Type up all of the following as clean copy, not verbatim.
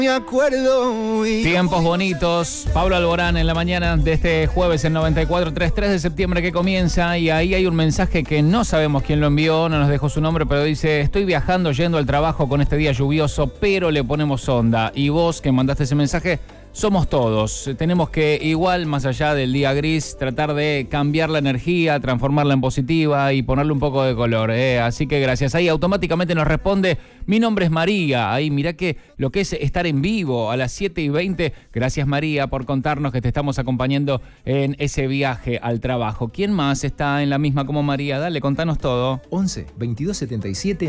Me acuerdo. Tiempos bonitos. Pablo Alborán en la mañana de este jueves, el 94.3 de septiembre que comienza. Y ahí hay un mensaje que no sabemos quién lo envió, no nos dejó su nombre, pero dice: estoy viajando yendo al trabajo con este día lluvioso, pero le ponemos onda. Y vos que mandaste ese mensaje, somos todos. Tenemos que, igual, más allá del día gris, tratar de cambiar la energía, transformarla en positiva y ponerle un poco de color. Así que gracias. Ahí automáticamente nos responde: mi nombre es María. Ahí mirá que lo que es estar en vivo a las 7:20. Gracias, María, por contarnos que te estamos acompañando en ese viaje al trabajo. ¿Quién más está en la misma como María? Dale, contanos todo. 11 22 77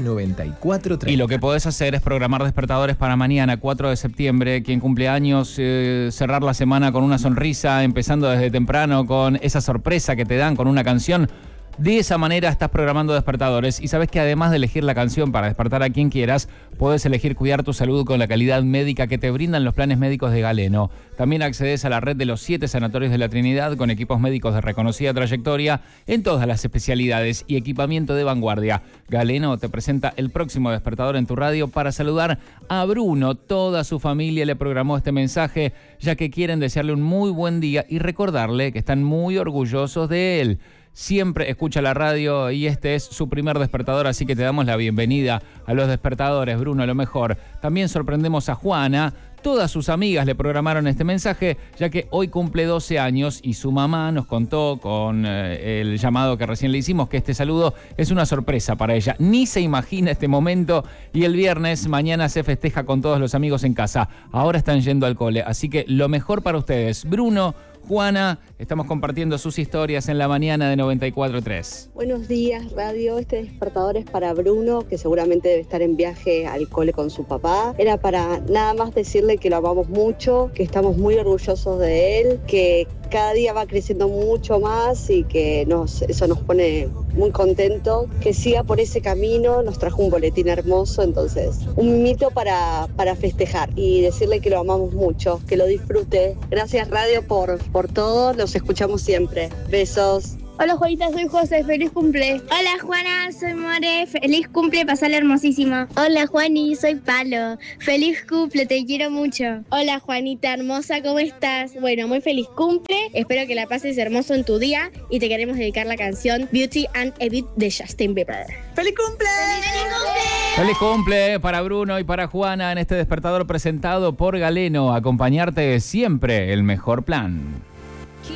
94 30. Y lo que podés hacer es programar despertadores para mañana, 4 de septiembre. Quien cumple años, cerrar la semana con una sonrisa, empezando desde temprano con esa sorpresa que te dan con una canción. De esa manera estás programando despertadores y sabes que además de elegir la canción para despertar a quien quieras, puedes elegir cuidar tu salud con la calidad médica que te brindan los planes médicos de Galeno. También accedes a la red de los 7 sanatorios de la Trinidad con equipos médicos de reconocida trayectoria en todas las especialidades y equipamiento de vanguardia. Galeno te presenta el próximo despertador en tu radio para saludar a Bruno. Toda su familia le programó este mensaje ya que quieren desearle un muy buen día y recordarle que están muy orgullosos de él. Siempre escucha la radio y este es su primer despertador, así que te damos la bienvenida a los despertadores, Bruno, lo mejor. También sorprendemos a Juana. Todas sus amigas le programaron este mensaje, ya que hoy cumple 12 años y su mamá nos contó con el llamado que recién le hicimos que este saludo es una sorpresa para ella. Ni se imagina este momento y el viernes mañana se festeja con todos los amigos en casa. Ahora están yendo al cole, así que lo mejor para ustedes. Bruno, Juana, estamos compartiendo sus historias en la mañana de 94.3. Buenos días, radio. Este despertador es para Bruno, que seguramente debe estar en viaje al cole con su papá. Era para nada más decirle que lo amamos mucho, que estamos muy orgullosos de él, que cada día va creciendo mucho más y que eso nos pone muy contentos. Que siga por ese camino, nos trajo un boletín hermoso, entonces un mimito para festejar y decirle que lo amamos mucho, que lo disfrute. Gracias, radio, por todo, los escuchamos siempre. Besos. Hola Juanita, soy José, feliz cumple. Hola Juana, soy More, feliz cumple, pasala hermosísima. Hola Juani, soy Palo, feliz cumple, te quiero mucho. Hola Juanita, hermosa, ¿cómo estás? Bueno, muy feliz cumple, espero que la pases hermoso en tu día y te queremos dedicar la canción Beauty and a Bit de Justin Bieber. ¡Feliz cumple! ¡Feliz cumple! Feliz cumple para Bruno y para Juana en este despertador presentado por Galeno. Acompañarte siempre, el mejor plan.